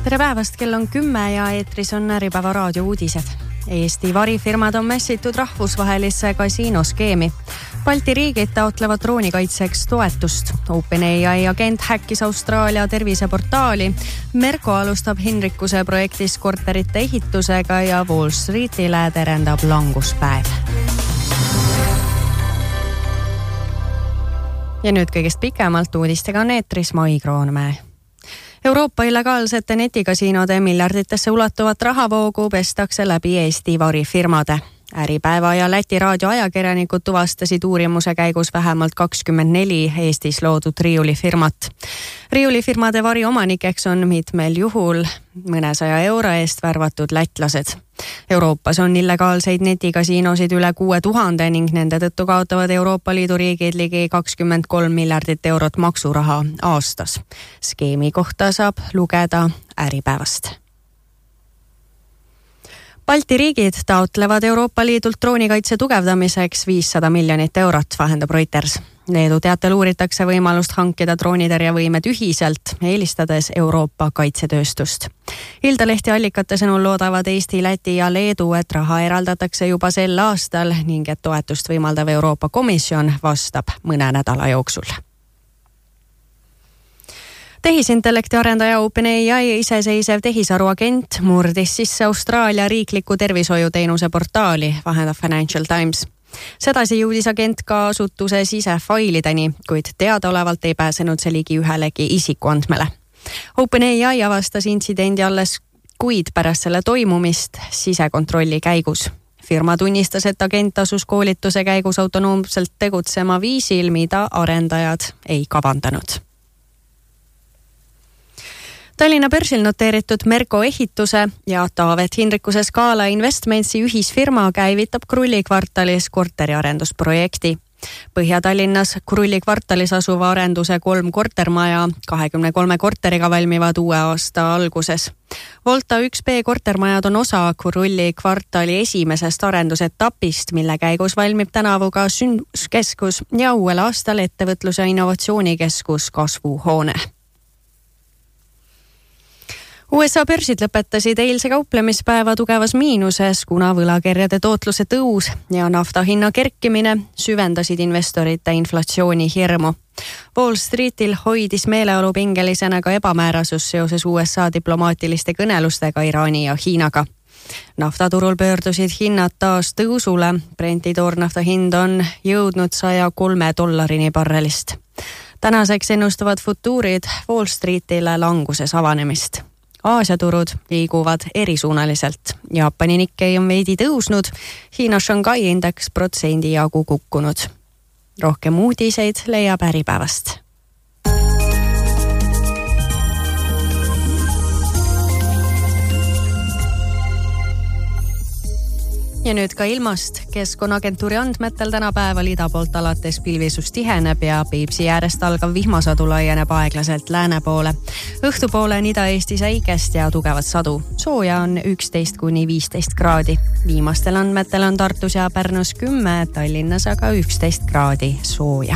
Tere päevast, kell on 10 ja eetris on Äripäeva raadio uudised. Eesti varifirmad on mässitud rahvusvahelisse kasiinoskeemi. Balti riigid taotlevad droonikaitseks toetust. OpenAI agent häkkis Austraalia terviseportaali. Merko alustab Hinrikuse projektis korterite ehitusega ja Wall Streetile terendab languspäev. Ja nüüd kõigest pikemalt uudistega on eetris Mai Kroonmäe. Euroopa illegaalsete netikasiinode miljarditesse ulatuvat rahavoogu pestakse läbi Eesti varifirmade. Äripäeva ja Läti raadioajakirjanikud tuvastasid uurimuse käigus vähemalt 24 Eestis loodud riiulifirmat. Riiulifirmade variomanikeks on mitmel juhul mõnesaja euro eest värvatud lätlased. Euroopas on illegaalseid netikasiinosid üle 6000 ning nende tõttu kaotavad Euroopa Liidu riigid ligi 23 miljardit eurot maksuraha aastas. Skeemi kohta saab lugeda Äripäevast. Balti riigid taotlevad Euroopa Liidult droonikaitse tugevdamiseks 500 miljonit eurot, vahendab Reuters. Leedu teatel uuritakse võimalust hankida droonitõrjevõimed ühiselt, eelistades Euroopa kaitsetööstust. Iltalehti allikate sõnul loodavad Eesti, Läti ja Leedu, et raha eraldatakse juba sel aastal ning et toetust võimaldav Euroopa Komisjon vastab mõne nädala jooksul. Tehisintellekti arendaja OpenAI iseseisev tehisaru agent murdis sisse Austraalia riikliku tervishoiuteenuse portaali, vahendab Financial Times. Sedasi jõudis agent ka asutuse sisefailideni, kuid teadaolevalt ei pääsenud see ligi ühelegi isikuandmele. OpenAI avastas intsidendi alles kuid pärast selle toimumist sisekontrolli käigus. Firma tunnistas, et agent asus koolituse käigus autonoomselt tegutsema viisil, mida arendajad ei kavandanud. Tallinna börsil noteeritud Merko ehituse ja Taavet Hinrikuse Scala Investmentsi ühisfirma käivitab Krulli kvartalis korteriarendusprojekti. Põhja-Tallinnas Krulli kvartalis asuva arenduse 3 kortermaja 23 korteriga valmivad uue aasta alguses. Volta 1B kortermajad on osa Krulli kvartali esimesest arendusetapist, mille käigus valmib tänavu ka sündmuskeskus ja uuel aastal ettevõtlus- ja innovatsioonikeskus kasvuhoone. USA börsid lõpetasid eilse kauplemispäeva tugevas miinuses, kuna võlakirjade tootluse tõus ja nafta hinna kerkimine süvendasid investorite inflatsiooni hirmu. Wall Streetil hoidis meeleolu pingelisena ka ebamäärasus seoses USA diplomaatiliste kõnelustega Iraani ja Hiinaga. Naftaturul pöördusid hinnad taas tõusule. Brenti toornafta hind on jõudnud $103 barrelist. Tänaseks ennustavad futuurid Wall Streetile languses avanemist. Aasia turud liiguvad erisuunaliselt. Jaapani Nikkei on veidi tõusnud, Hiina Shanghai indeks protsendi jagu kukkunud. Rohkem uudiseid leiab Äripäevast. Ja nüüd ka ilmast. Keskkonnaagentuuri andmetel tänapäeval ida poolt alates pilvisus tiheneb ja Peipsi äärest algav vihmasadu laieneb aeglaselt lääne poole. Õhtupoole on Ida-Eestis äikest ja tugevat sadu. Sooja on 11–15 kraadi. Viimastel andmetel on Tartus ja Pärnus 10, Tallinnas aga 11 kraadi sooja.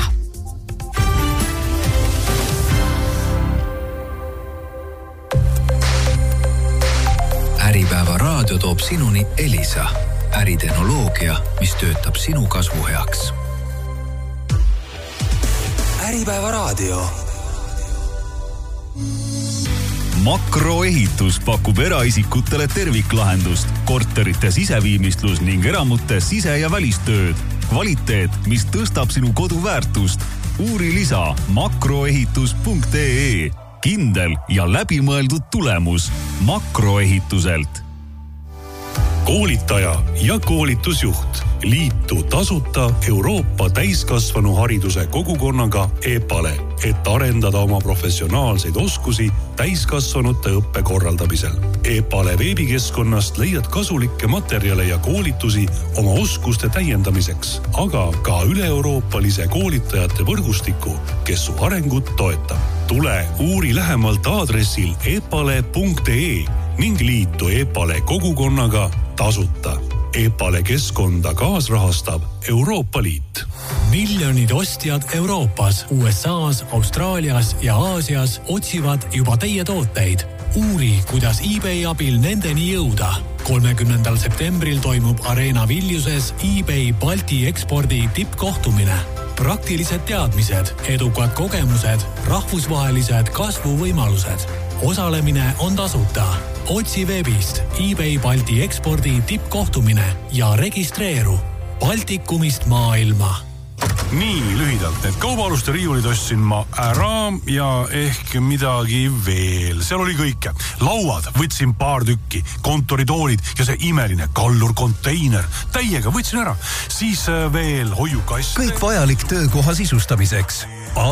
Äripäeva raadio toob sinuni Elisa. Äritehnoloogia, mis töötab sinu kasvu heaks. Äripäeva raadio. Makroehitus pakub eraisikutele terviklahendust, korterite siseviimistlus ning eramute sise- ja välistööd. Kvaliteet, mis tõstab sinu kodu väärtust. Uuri lisa makroehitus.ee. Kindel ja läbimõeldud tulemus Makroehituselt. Koolitaja ja koolitusjuht. Liitu tasuta Euroopa täiskasvanu hariduse kogukonnaga EPALE, et arendada oma professionaalseid oskusi täiskasvanute õppe korraldamisel. EPALE veebikeskkonnast leiad kasulikke materjale ja koolitusi oma oskuste täiendamiseks, aga ka üle-euroopalise koolitajate võrgustiku, kes su arengut toetab. Tule uuri lähemalt aadressil epale.ee ning liitu EPALE kogukonnaga tasuta. EPALE keskkonda kaasrahastab Euroopa Liit. Miljonid ostjad Euroopas, USAs, Austraalias ja Aasias otsivad juba teie tooteid. Uuri, kuidas eBay abil nendeni jõuda. 30. septembril toimub Arena Viljuses eBay Balti ekspordi tippkohtumine. Praktilised teadmised, edukad kogemused, rahvusvahelised kasvuvõimalused. Osalemine on tasuta. Otsi veebist eBay Balti ekspordi tippkohtumine ja registreeru Baltikumist maailma. Nii lühidalt, need kaubaluste riiulid ostsin ma ära ja ehk midagi veel. Seal oli kõike. Lauad võtsin paar tükki, kontoritoolid ja see imeline kallur konteiner. Täiega võtsin ära. Siis veel hoiukaste. Kõik vajalik töökoha sisustamiseks.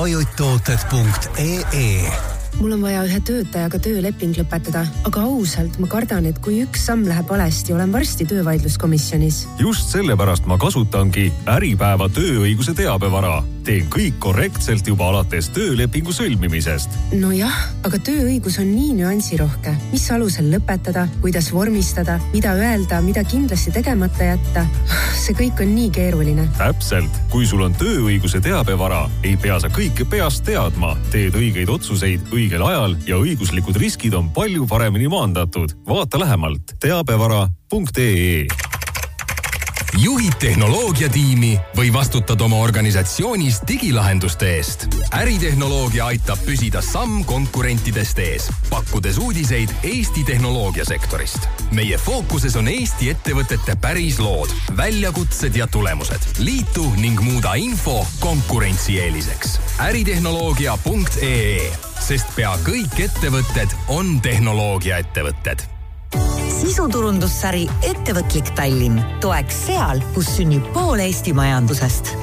ajotooted.ee Mul on vaja ühe töötajaga tööleping lõpetada, aga ausalt ma kardan, et kui üks samm läheb valesti, olen varsti töövaidluskomisjonis. Just sellepärast ma kasutangi Äripäeva tööõiguse teabevara. Teen kõik korrektselt juba alates töölepingu sõlmimisest. Nojah, aga tööõigus on nii nüansirohke. Mis alusel lõpetada, kuidas vormistada, mida öelda, mida kindlasti tegemata jätta. See kõik on nii keeruline. Täpselt. Kui sul on tööõiguse teabevara, ei pea sa kõike peast teadma. Teed õigeid otsuseid õigel ajal ja õiguslikud riskid on palju paremini maandatud. Vaata lähemalt teabevara.ee. Juhid tehnoloogiatiimi või vastutad oma organisatsioonis digilahenduste eest. Äritehnoloogia aitab püsida samm konkurentidest ees, pakkudes uudiseid Eesti tehnoloogiasektorist. Meie fookuses on Eesti ettevõtete päris lood, väljakutsed ja tulemused. Liitu ning muuda info konkurentsieeliseks. Äritehnoloogia.ee, sest pea kõik ettevõtted on tehnoloogiaettevõtted. Sisuturundussari Ettevõtlik Tallinn toeks seal, kus sünnib pool Eesti majandusest.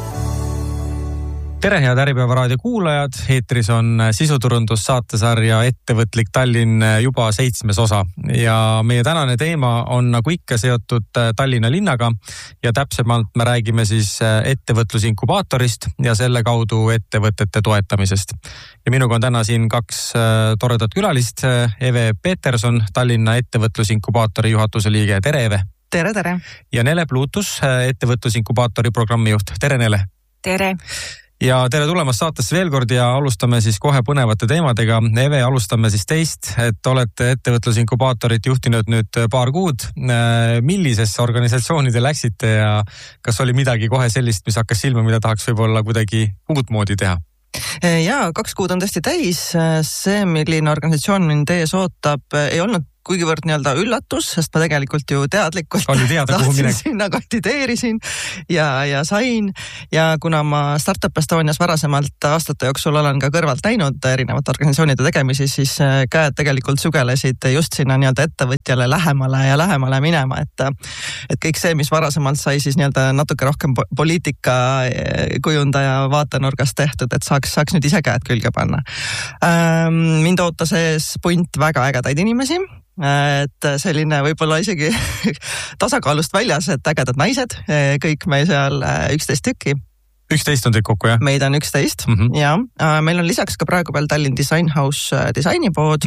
Tere, head Äripäeva raadio kuulajad. Eetris on sisuturundussaatesarja Ettevõtlik Tallinn juba 7. osa. Ja meie tänane teema on nagu ikka seotud Tallinna linnaga ja täpsemalt me räägime siis ettevõtlusinkubaatorist ja selle kaudu ettevõtete toetamisest. Ja minuga on täna siin 2 toredat külalist. Eve Peterson, Tallinna ettevõtlusinkubaatori juhatuse liige. Tere, Eve! Tere, tere! Ja Nele Plutus, ettevõtlusinkubaatori programmijuht. Tere, Nele! Tere! Ja tere tulemast saatesse veel kord ja alustame siis kohe põnevate teemadega. Eve, alustame siis teist, et olete ettevõtlusinkubaatorit juhtinud nüüd paar kuud. Millisesse organisatsiooni te läksite ja kas oli midagi kohe sellist, mis hakkas silma, mida tahaks võib-olla kuidagi uut moodi teha? Jaa, 2 kuud on tõesti täis. See, milline organisatsioon mind ees ootab, ei olnud kuigivõrd nii-öelda üllatus, sest ma tegelikult ju teadlikult sinna kandideerisin ja sain. Ja kuna ma Startup Estonias varasemalt aastate jooksul olen ka kõrvalt näinud erinevate organisatsioonide tegemisi, siis käed tegelikult sügelesid just sinna nii-öelda ettevõtjale lähemale minema. Et kõik see, mis varasemalt sai siis nii-öelda natuke rohkem poliitika kujundaja vaatenurgast tehtud, et saaks nüüd ise käed külge panna. Mind ootas ees punt väga ägedaid inimesi. Et selline võib-olla isegi tasakaalust väljas, et ägedad naised, kõik me seal 11 tükki. 11 on teid kokku, jah? Meid on 11, ja meil on lisaks ka praegu veel Tallinn Design House disainipood,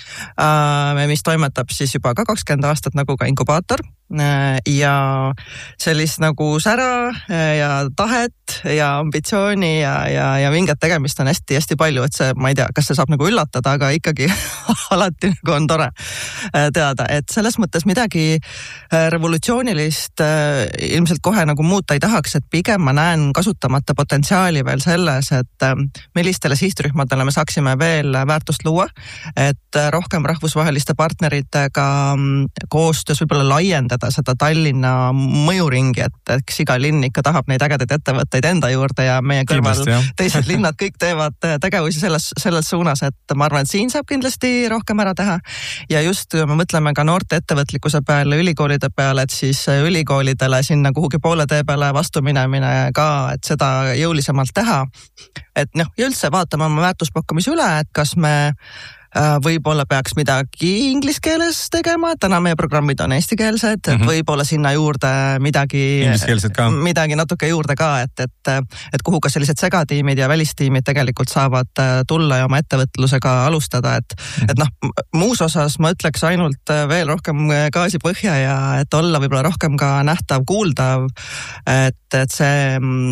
mis toimetab siis juba ka 20 aastat nagu ka inkubaator. Ja sellist nagu sära ja tahet ja ambitsiooni ja vinget tegemist on hästi palju, et see, ma ei tea, kas see saab nagu üllatada, aga ikkagi alati nagu on tore teada, et selles mõttes midagi revolutsioonilist ilmselt kohe nagu muuta ei tahaks, et pigem ma näen kasutamata potentsiaali veel selles, et millistele sihtrühmadele me saaksime veel väärtust luua, et rohkem rahvusvaheliste partneritega koostöös võib-olla laiendada seda Tallinna mõjuringi, et eks iga linn ikka tahab neid ägedaid ettevõtteid enda juurde ja meie kõrval teised linnad kõik teevad tegevusi selles suunas, et ma arvan, et siin saab kindlasti rohkem ära teha. Ja just kui me mõtleme ka noorte ettevõtlikkuse peale, ülikoolide peale, et siis ülikoolidele sinna kuhugi poole tee peale vastu minemine ka, et seda jõulisemalt teha. Et ja üldse vaatame oma väärtuspakkumise üle, et kas me võib-olla peaks midagi inglise keeles tegema, et täna meie programmid on eestikeelsed, et võib-olla sinna juurde midagi natuke juurde ka, et kuhu ka sellised segatiimid ja välistiimid tegelikult saavad tulla ja oma ettevõtlusega alustada, et muus osas ma ütleks ainult veel rohkem gaasi põhja ja et olla võib-olla rohkem ka nähtav, kuuldav, et see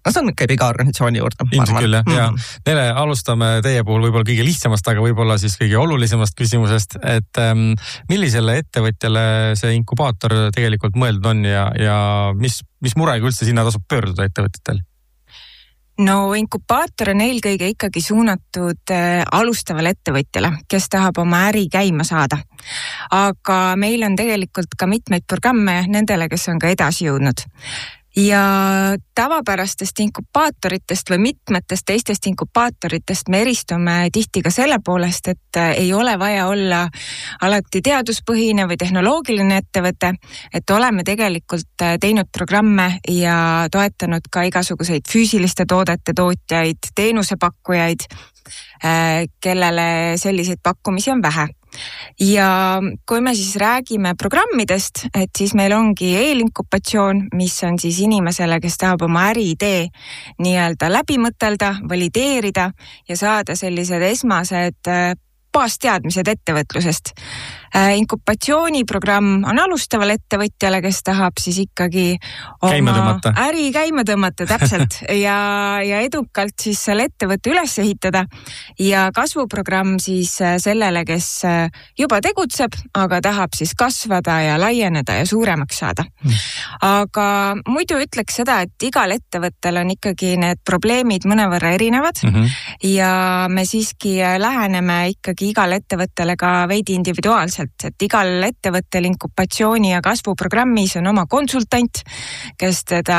no see käib iga organisatsiooni juurde. Ilmselt küll, jah. Ja Nele, alustame teie puhul võib-olla kõige lihtsamast, aga võib-olla siis kõige olulisemast küsimusest, et millisele ettevõtjale see inkubaator tegelikult mõeldud on ja mis murega üldse sinna tasub pöörduda ettevõtetel? No inkubaator on eelkõige ikkagi suunatud alustavale ettevõtjale, kes tahab oma äri käima saada. Aga meil on tegelikult ka mitmeid programme nendele, kes on ka edasi jõudnud. Ja tavapärastest inkubaatoritest või mitmetest teistest inkubaatoritest me eristume tihti ka selle poolest, et ei ole vaja olla alati teaduspõhine või tehnoloogiline ettevõte, et oleme tegelikult teinud programme ja toetanud ka igasuguseid füüsiliste toodete tootjaid, teenusepakkujaid, kellele selliseid pakkumisi on vähe. Ja kui me siis räägime programmidest, et siis meil ongi eelinkubatsioon, mis on siis inimesele, kes tahab oma äriidee nii-öelda läbi mõtelda, valideerida ja saada sellised esmased baasteadmised ettevõtlusest. Inkubatsiooniprogramm on alustaval ettevõtjale, kes tahab siis ikkagi oma äri käima tõmmata täpselt ja edukalt siis selle ettevõtte üles ehitada ja kasvuprogramm siis sellele, kes juba tegutseb, aga tahab siis kasvada ja laieneda ja suuremaks saada. Aga muidu ütleks seda, et igal ettevõttel on ikkagi need probleemid mõnevõrra erinevad ja me siiski läheneme ikkagi igal ettevõttele ka veidi individuaalselt, et igal ettevõttel inkubatsiooni ja kasvuprogrammis on oma konsultant, kes teda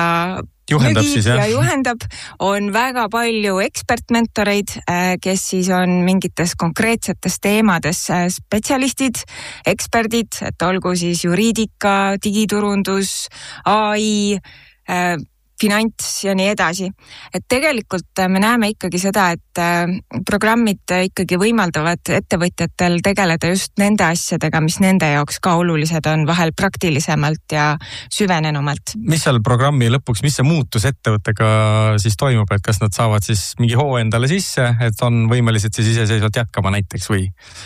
juhendab, on väga palju ekspertmentoreid, kes siis on mingites konkreetsetes teemades spetsialistid, eksperdid, et olgu siis juriidika, digiturundus, AI, finants ja nii edasi. Et tegelikult me näeme ikkagi seda, et programmid ikkagi võimaldavad ettevõtjatel tegeleda just nende asjadega, mis nende jaoks ka olulised on, vahel praktilisemalt ja süvenenumalt. Mis seal programmi lõpuks, mis see muutus ettevõttega siis toimub, et kas nad saavad siis mingi hoo endale sisse, et on võimelised siis iseseisvalt jätkama näiteks või?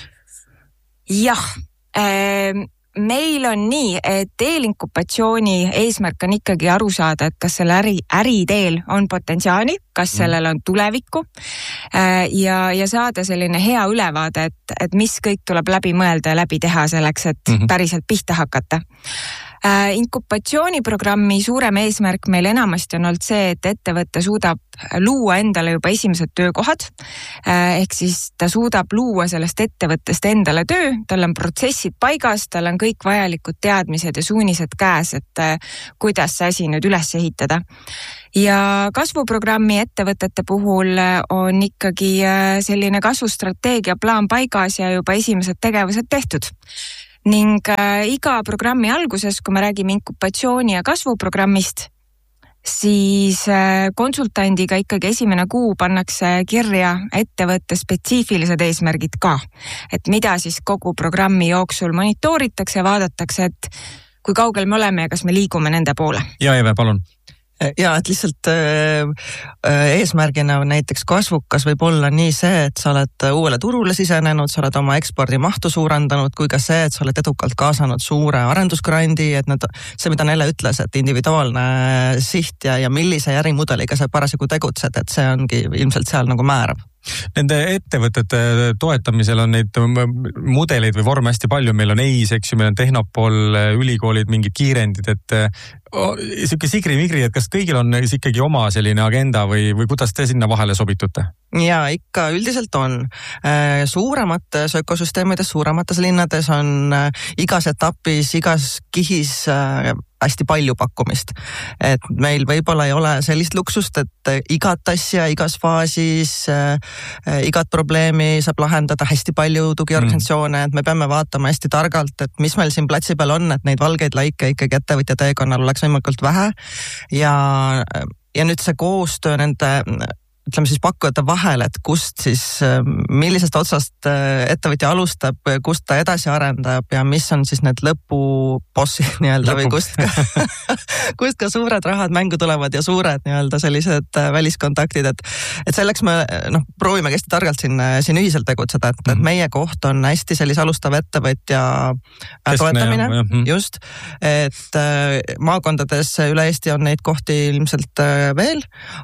Jah, meil on nii, et eelinkubatsiooni eesmärk on ikkagi aru saada, et kas selle äriteel on potentsiaali, kas sellel on tulevikku ja saada selline hea ülevaade, et mis kõik tuleb läbi mõelda ja läbi teha selleks, et päriselt pihta hakata. Inkubatsiooniprogrammi suurem eesmärk meil enamasti on olnud see, et ettevõte suudab luua endale juba esimesed töökohad, ehk siis ta suudab luua sellest ettevõttest endale töö, tal on protsessid paigas, tal on kõik vajalikud teadmised ja suunised käes, et kuidas see asi nüüd üles ehitada. Ja kasvuprogrammi ettevõtete puhul on ikkagi selline kasvustrateegia plaan paigas ja juba esimesed tegevused tehtud. Ning iga programmi alguses, kui me räägime inkubatsiooni ja kasvuprogrammist, siis konsultandiga ikkagi esimene kuu pannakse kirja ettevõtte spetsiifilised eesmärgid ka. Et mida siis kogu programmi jooksul monitooritakse ja vaadatakse, et kui kaugel me oleme ja kas me liigume nende poole. Ja Eve, palun. Ja, et lihtsalt eesmärgina näiteks kasvukas võib olla nii see, et sa oled uuele turule sisenenud, sa oled oma ekspordimahtu suurendanud, kui ka see, et sa oled edukalt kaasanud suure arendusgrandi, et see, mida Nele ütles, et individuaalne siht ja millise ärimudeliga sa parasjagu tegutsed, et see ongi ilmselt seal nagu määrab. Nende ettevõtete toetamisel on neid mudeleid või vorme hästi palju. Meil on EIS, eks ju, meil on Tehnopol, ülikoolid, mingid kiirendid, et siuke sigri-migri, et kas kõigil on ikkagi oma selline agenda või kuidas te sinna vahele sobitute? Ja ikka üldiselt on. Suuremates ökosüsteemides, suuremates linnades on igas etapis, igas kihis hästi palju pakkumist. Et meil võib-olla ei ole sellist luksust, et igat asja, igas faasis, igat probleemi saab lahendada hästi palju tugiorganisatsioone, et me peame vaatama hästi targalt, et mis meil siin platsi peal on, et neid valgeid laike ikkagi ettevõtja teekonnal oleks võimalikult vähe ja nüüd see koostöö nende ütleme siis pakkujate vahel, et kust siis, millisest otsast ettevõtja alustab, kust ta edasi arendab ja mis on siis need lõpubossid nii-öelda või kust ka suured rahad mängu tulevad ja suured nii-öelda sellised väliskontaktid, et selleks me proovime hästi targalt siin ühiselt tegutseda, et meie koht on hästi sellise alustav ettevõtja toetamine, just, et maakondades üle Eesti on neid kohti ilmselt veel,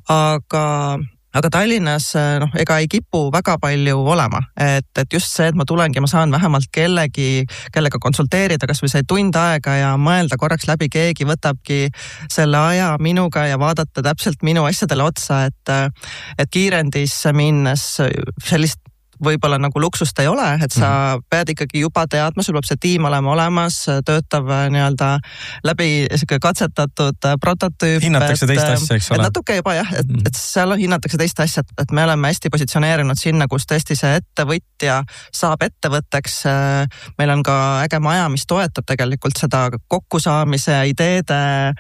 aga Tallinnas ega ei kipu väga palju olema, et just see, et ma tulengi, ma saan vähemalt kellega konsulteerida, kas või see tund aega ja mõelda korraks läbi, keegi võtabki selle aja minuga ja vaadata täpselt minu asjadele otsa, et kiirendisse minnes sellist võib-olla nagu luksust ei ole, et sa pead ikkagi juba teadma, sul peab see tiim olema olemas, töötav nii-öelda läbi katsetatud prototüüp. Hinnatakse teist asja, eks ole? Natuke juba jah, et seal hinnatakse teist asja, et me oleme hästi positsioneerinud sinna, kus tõesti see ettevõtja saab ettevõtteks. Meil on ka äge maja, mis toetab tegelikult seda kokkusaamise, ideede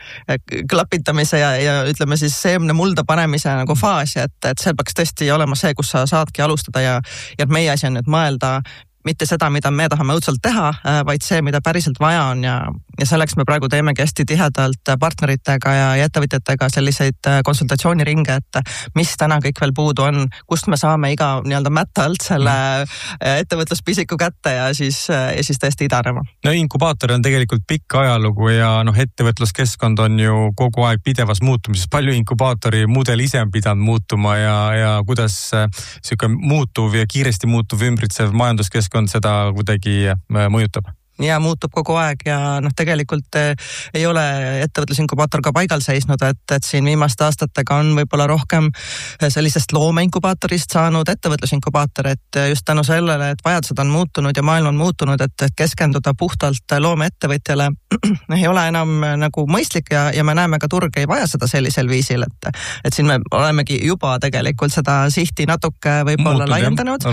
klapitamise ja ütleme siis seemne mulda panemise nagu faasi, et see peaks tõesti olema see, kus sa saadki alustada ja meie asi on nüüd mõelda mitte seda, mida me tahame õudselt teha, vaid see, mida päriselt vaja on ja selleks me praegu teemegi hästi tihedalt partneritega ja ettevõtjatega selliseid konsultatsiooniringe, et mis täna kõik veel puudu on, kust me saame iga nii-öelda mätta alt selle ettevõtluspisiku kätte ja siis tõesti idanema. No inkubaator on tegelikult pikk ajalugu ja ettevõtluskeskkond on ju kogu aeg pidevas muutumises. Palju inkubaatori mudel ise on pidanud muutuma ja kuidas siuke muutuv ja kiiresti muutuv ümbritsev majanduskeskkond seda kuidagi mõjutab? Ja muutub kogu aeg ja tegelikult ei ole ettevõtlusinkubaator ka paigal seisnud, et siin viimaste aastatega on võib-olla rohkem sellisest loomeinkubaatorist saanud ettevõtlusinkubaator, et just tänu sellele, et vajadused on muutunud ja maailm on muutunud, et keskenduda puhtalt loomeettevõtjale ei ole enam nagu mõistlik ja me näeme ka turg ei vaja seda sellisel viisil, et siin me olemegi juba tegelikult seda sihti natuke võib-olla laiendanud,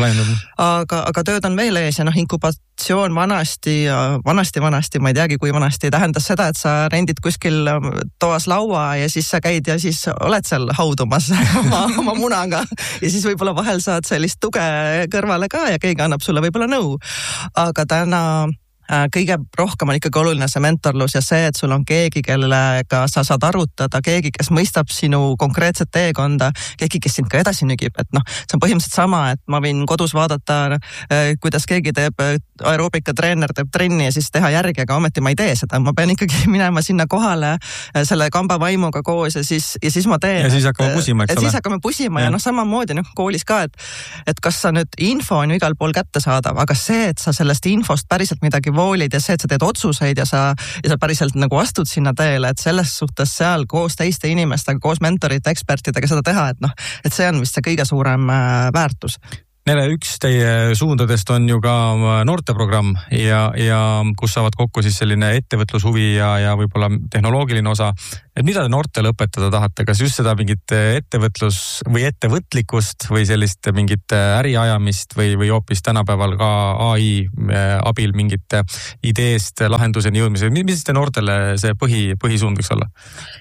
aga tööd on veel ees ja inkubatsioon vanasti, ma ei teagi, kui vanasti tähendas seda, et sa rendid kuskil toas laua ja siis sa käid ja siis oled seal haudumas oma munaga ja siis võib-olla vahel saad sellist tuge kõrvale ka ja keegi annab sulle võib-olla nõu. Aga täna kõige rohkem on ikkagi oluline see mentorlus ja see, et sul on keegi, kellega sa saad arutada, keegi, kes mõistab sinu konkreetset teekonda, keegi, kes sind ka edasi nügib, et see on põhimõtteliselt sama, et ma võin kodus vaadata, kuidas keegi teeb aeroobika treener teeb trenni ja siis teha järgi, aga ometi ma ei tee seda, ma pean ikkagi minema sinna kohale selle kamba vaimuga koos ja siis ma teen. Ja siis hakkame pusima, eks ole? Siis hakkame pusima ja samamoodi koolis ka, et kas sa nüüd info on igal pool kätte saadav, aga see, et sa sellest infost päriselt midagi voolid ja see, et sa teed otsuseid ja sa päriselt nagu astud sinna teele, et selles suhtes seal koos teiste inimestega, koos mentorite, ekspertidega seda teha, et see on vist see kõige suurem väärtus. Nele, üks teie suundadest on ju ka noorteprogramm ja kus saavad kokku siis selline ettevõtlushuvi ja võib-olla tehnoloogiline osa. Et mida te noortele õpetada tahate? Kas just seda mingit ettevõtlus või ettevõtlikkust või sellist mingit äriajamist või hoopis tänapäeval ka AI abil mingit ideest lahenduseni jõudmise? Mis te noortele see põhisuund võiks olla?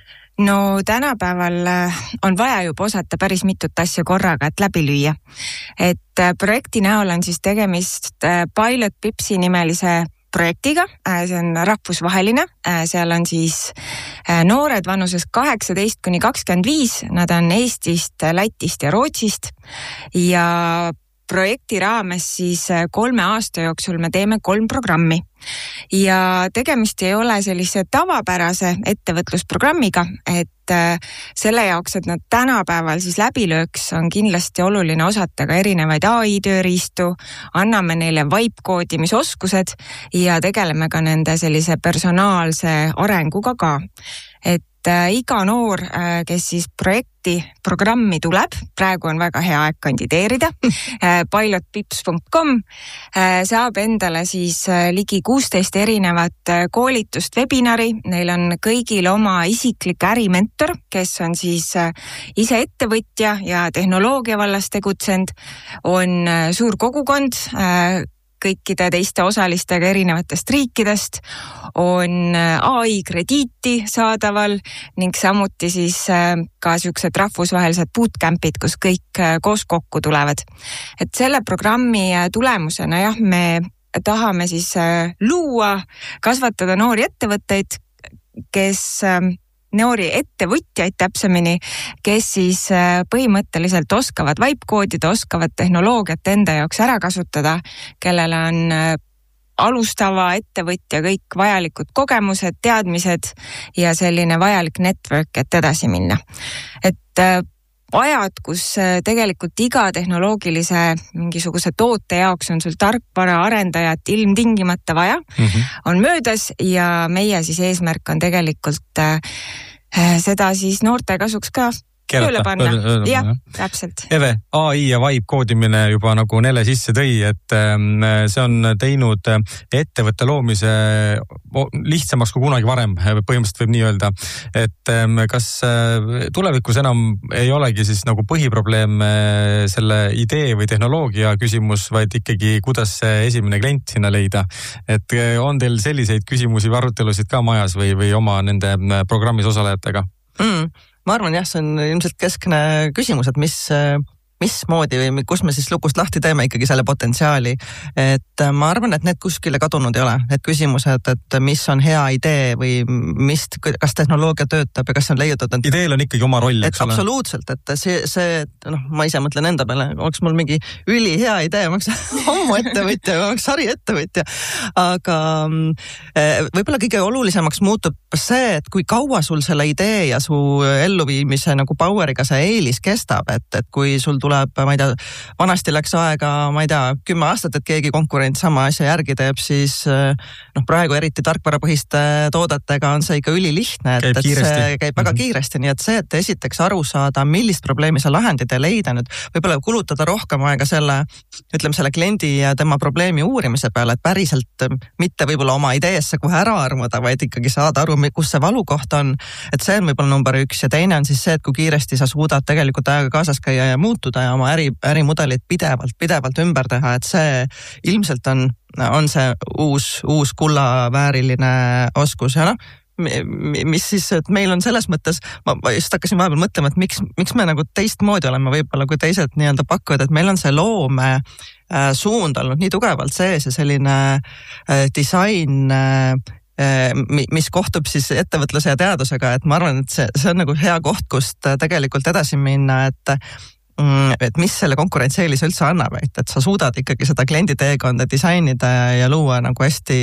No tänapäeval on vaja juba osata päris mitut asja korraga, et läbi lüüa. Et projekti näol on siis tegemist Pilot Pipsi nimelise projektiga, see on rahvusvaheline, seal on siis noored vanuses 18–25, nad on Eestist, Lätist ja Rootsist ja projekti raames siis 3 aasta jooksul me teeme 3 programmi ja tegemist ei ole sellise tavapärase ettevõtlusprogrammiga, et selle jaoks, et nad tänapäeval siis läbi lööks, on kindlasti oluline osata ka erinevaid AI tööriistu, anname neile vibe-koodimisoskused ja tegeleme ka nende sellise personaalse arenguga ka. Et iga noor, kes siis programmi tuleb, praegu on väga hea aeg kandideerida, pilotpips.com, saab endale siis ligi 16 erinevat koolitust, webinari, neil on kõigil oma isiklik ärimentor, kes on siis ise ettevõtja ja tehnoloogia vallas tegutsenud, on suur kogukond, kõikide teiste osalistega erinevatest riikidest, on AI krediiti saadaval ning samuti siis ka siuksed rahvusvahelised bootcampid, kus kõik koos kokku tulevad. Et selle programmi tulemusena jah, me tahame siis luua, kasvatada noori ettevõtteid, noori ettevõtjaid täpsemini, kes siis põhimõtteliselt oskavad vaipkoodida, oskavad tehnoloogiat enda jaoks ära kasutada, kellele on alustava ettevõtja kõik vajalikud kogemused, teadmised ja selline vajalik network, et edasi minna. Et ajad, kus tegelikult iga tehnoloogilise mingisuguse toote jaoks on sul tarkvara arendajat ilmtingimata vaja, on möödas ja meie siis eesmärk on tegelikult seda siis noorte kasuks ka tööle panna. Jah, täpselt. Eve, AI ja vibe koodimine juba nagu Nele sisse tõi, et see on teinud ettevõtte loomise lihtsamaks kui kunagi varem, põhimõtteliselt võib nii öelda. Et kas tulevikus enam ei olegi siis nagu põhiprobleem selle idee või tehnoloogia küsimus, vaid ikkagi kuidas see esimene klient sinna leida? Et on teil selliseid küsimusi või arutelusid ka majas või oma nende programmis osalejatega? Ma arvan jah, see on ilmselt keskne küsimus, et mismoodi või kus me siis lukust lahti teeme ikkagi selle potentsiaali. Et ma arvan, et need kuskile kadunud ei ole. Need küsimused, et mis on hea idee või kas tehnoloogia töötab ja kas on leiutatud. Ideel on ikkagi oma roll, eks ole? Absoluutselt, et see ma ise mõtlen enda peale, oleks mul mingi ülihea idee, ma oleks hommu ettevõtja, ma oleks sari ettevõtja. Aga võib-olla kõige olulisemaks muutub see, et kui kaua sul selle idee ja su elluviimise nagu poweriga see eelis kestab, et kui sul tuleb, ma ei tea, vanasti läks aega, ma ei tea, 10 aastat, et keegi konkurent sama asja järgi teeb, siis praegu eriti tarkvarapõhiste toodetega on see ikka ülilihtne, et see käib väga kiiresti, nii et see, et esiteks aru saada, millist probleemi sa lahendid ja leida nüüd, võib-olla kulutada rohkem aega selle kliendi ja tema probleemi uurimise peale, et päriselt mitte võib-olla oma ideesse kohe ära armuda, vaid ikkagi saada aru, kus see valukoht on, et see on võib-olla number 1 ja teine on siis see, et kui kiiresti sa suudad tegelikult ajaga kaasas käia ja muutuda ja oma ärimudelit pidevalt ümber teha, et see ilmselt on see uus kullavääriline oskus ja mis siis, et meil on selles mõttes, ma just hakkasin vahepeal mõtlema, et miks me nagu teistmoodi oleme võib-olla kui teised nii-öelda pakkuvad, et meil on see loome suund olnud nii tugevalt sees ja selline disain mis kohtub siis ettevõtluse ja teadusega, et ma arvan, et see on nagu hea koht, kust tegelikult edasi minna, et mis selle konkurentsieelise üldse annab, et sa suudad ikkagi seda kliendi teekonda disainida ja luua nagu hästi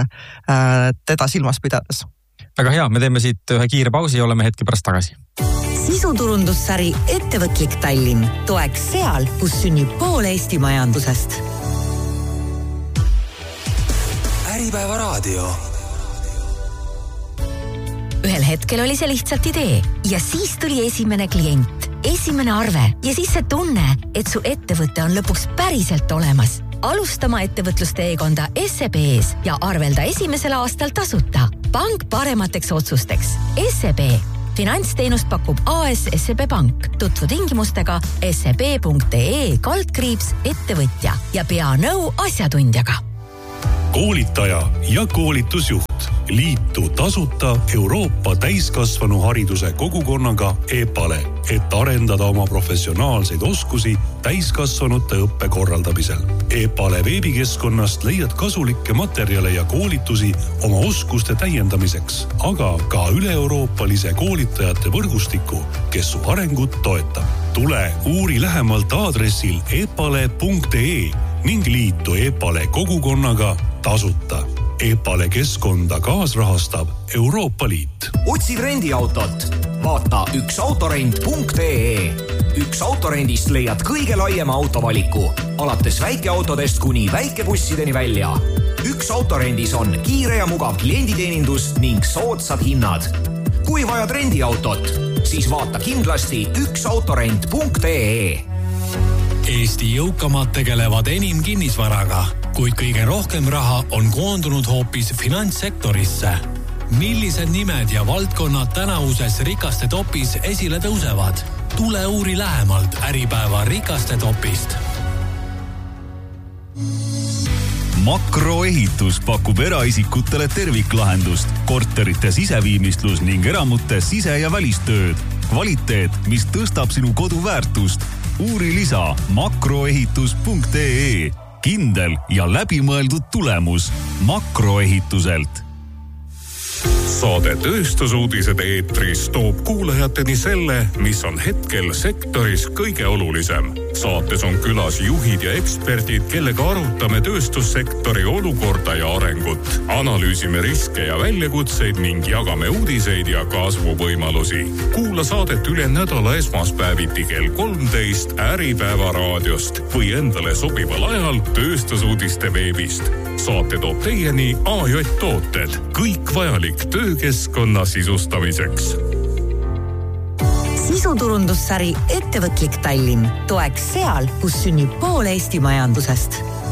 teda silmas pidades. Väga hea, me teeme siit ühe kiire pausi ja oleme hetki pärast tagasi. Sisuturundussari Ettevõtlik Tallinn toeks seal, kus sünnib pool Eesti majandusest. Äripäeva raadio. Ühel hetkel oli see lihtsalt idee ja siis tuli esimene klient, esimene arve ja siis see tunne, et su ettevõte on lõpuks päriselt olemas. Alustama ettevõtlusteekonda SEB-s ja arvelda esimesel aastal tasuta. Pank paremateks otsusteks. SEB. Finantsteenust pakub AS SEB Pank. Tutvu tingimustega seb.ee/ettevõtja ja pea nõu asjatundjaga. Koolitaja ja koolitusjuht. Liitu tasuta Euroopa täiskasvanuhariduse kogukonnaga EPALE, et arendada oma professionaalseid oskusi täiskasvanute õppe korraldamisel. EPALE veebikeskkonnast leiad kasulikke materjale ja koolitusi oma oskuste täiendamiseks, aga ka üle-euroopalise koolitajate võrgustiku, kes su arengut toetab. Tule uuri lähemalt aadressil epale.ee ning liitu EPALE kogukonnaga tasuta. EPALE keskkonda kaasrahastab Euroopa Liit. Otsid rendiautot? Vaata üksautorent.ee. Üks autorendist leiad kõige laiema autovaliku, alates väikeautodest kuni väikebussideni välja. Üks autorendis on kiire ja mugav klienditeenindus ning soodsad hinnad. Kui vajad rendiautot, siis vaata kindlasti üksautorent.ee. Eesti jõukamad tegelevad enim kinnisvaraga, kuid kõige rohkem raha on koondunud hoopis finantssektorisse. Millised nimed ja valdkonnad tänavuses rikaste topis esile tõusevad? Tule uuri lähemalt Äripäeva rikaste topist. Makroehitus pakub eraisikutele terviklahendust, korterite siseviimistlus ning eramute sise- ja välistööd. Kvaliteet, mis tõstab sinu kodu väärtust. Uuri lisa makroehitus.ee. Kindel ja läbimõeldud tulemus Makroehituselt. Saade Tööstusuudised eetris toob kuulajateni selle, mis on hetkel sektoris kõige olulisem. Saates on külas juhid ja eksperdid, kellega arutame tööstussektori olukorda ja arengut. Analüüsime riske ja väljakutseid ning jagame uudiseid ja kasvuvõimalusi. Kuula saadet üle nädala esmaspäeviti kell 13 Äripäeva raadiost või endale sobival ajal Tööstusuudiste veebist. Saate toob teieni AJ Tooted. Kõik vajalik töökeskkonna sisustamiseks. Sisuturundussari Ettevõtlik Tallinn. Toeks seal, kus sünnib pool Eesti majandusest.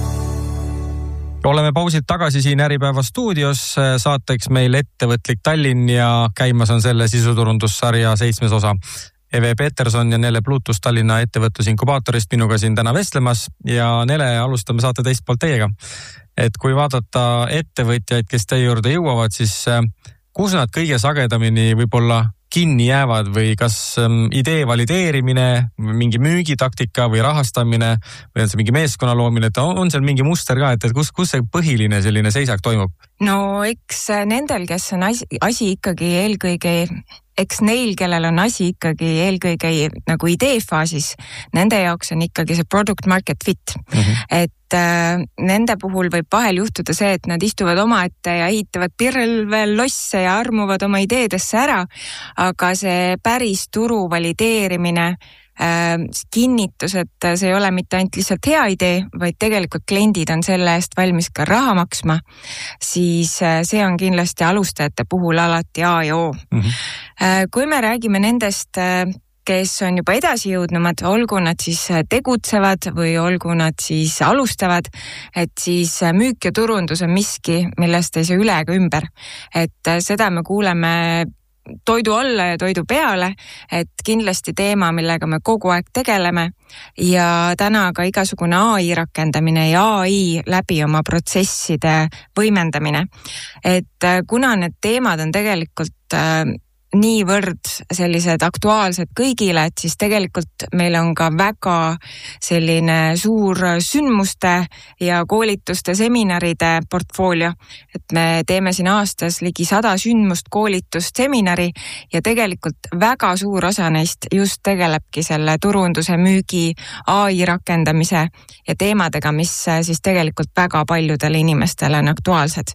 Oleme pausilt tagasi siin Äripäeva stuudios. Saateks meil Ettevõtlik Tallinn ja käimas on selle sisuturundussarja 7. osa. Eve Peterson ja Nele Plutus Tallinna ettevõtlusinkubaatorist minuga siin täna vestlemas ja Nele, alustame saate teist poolt teiega. Et kui vaadata ettevõtjaid, kes teie juurde jõuavad, siis kus nad kõige sagedamini võib-olla kinni jäävad või kas idee valideerimine, mingi müügitaktika või rahastamine või on see mingi meeskonna loomine, et on seal mingi muster ka, et kus see põhiline selline seisak toimub? No eks nendel, kes on asi ikkagi eelkõige, eks neil, kellel on asi ikkagi eelkõige nagu ideefaasis, nende jaoks on ikkagi see product market fit. Et nende puhul võib vahel juhtuda see, et nad istuvad omaette ja ehitavad pirvel losse ja armuvad oma ideedesse ära, aga see päris turu valideerimine, kinnitus, et see ei ole mitte ainult lihtsalt hea idee, vaid tegelikult kliendid on selle eest valmis ka raha maksma, siis see on kindlasti alustajate puhul alati A ja O. Kui me räägime nendest, kes on juba edasi jõudnumad, olgu nad siis tegutsevad või olgu nad siis alustavad, et siis müük ja turundus on miski, millest ei saa üle ega ümber. Et seda me kuuleme toidu alla ja toidu peale, et kindlasti teema, millega me kogu aeg tegeleme ja täna ka igasugune AI rakendamine ja AI läbi oma protsesside võimendamine. Et kuna need teemad on tegelikult niivõrd sellised aktuaalsed kõigile, et siis tegelikult meil on ka väga selline suur sündmuste ja koolituste seminaride portfoolio. Et me teeme siin aastas ligi 100 sündmust, koolitust, seminari ja tegelikult väga suur osa neist just tegelebki selle turunduse, müügi, AI rakendamise ja teemadega, mis siis tegelikult väga paljudele inimestele on aktuaalsed.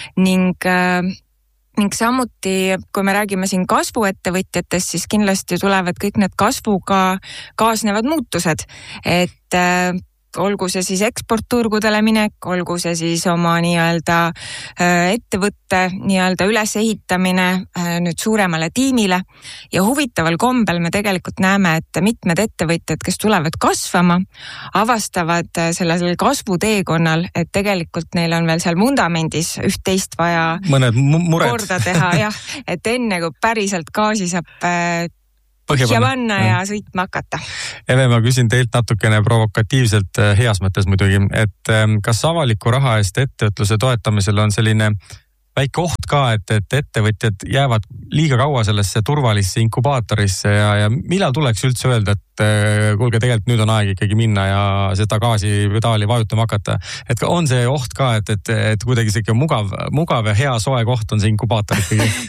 Ning samuti, kui me räägime siin kasvuettevõtjatest, siis kindlasti tulevad kõik need kasvuga kaasnevad muutused, et olgu see siis eksportturgudele minek, olgu see siis oma nii-öelda ettevõtte nii-öelda ülesehitamine nüüd suuremale tiimile ja huvitaval kombel me tegelikult näeme, et mitmed ettevõtjad, kes tulevad kasvama, avastavad sellel kasvuteekonnal, et tegelikult neil on veel seal vundamendis üht-teist vaja korda teha, jah, et enne kui päriselt gaasi saab põhja panna ja sõitma hakata. Eve, ma küsin teilt natukene provokatiivselt, heas mõttes muidugi, et kas avaliku raha eest ettevõtluse toetamisel on selline väike oht ka, et ettevõtjad jäävad liiga kaua sellesse turvalisse inkubaatorisse ja millal tuleks üldse öelda, et kuulge, tegelikult nüüd on aeg ikkagi minna ja seda gaasipedaali vajutama hakata. Et on see oht ka, et kuidagi siuke mugav ja hea soe koht on see inkubaator ikkagi?